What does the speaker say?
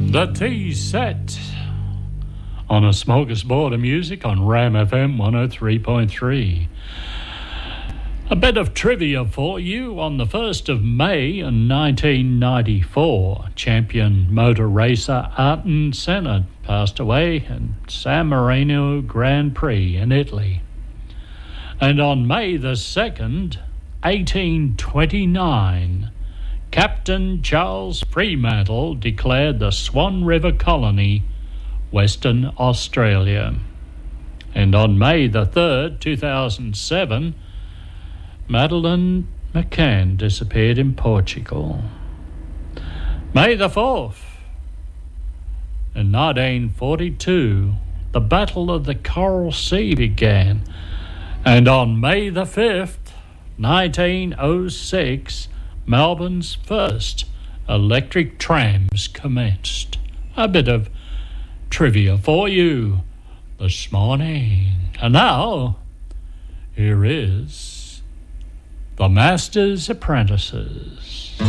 The tea set on a smorgasbord of music on Ram FM 103.3. A bit of trivia for you. On the 1st of May in 1994, champion motor racer Ayrton Senna passed away in San Marino Grand Prix in Italy. And on May the 2nd, 1829, Captain Charles Fremantle declared the Swan River Colony Western Australia. And on May the 3rd, 2007, Madeleine McCann disappeared in Portugal. May the 4th, in 1942, the Battle of the Coral Sea began. And on May the 5th, 1906, Melbourne's first electric trams commenced. A bit of trivia for you this morning. And now, here is The Master's Apprentices.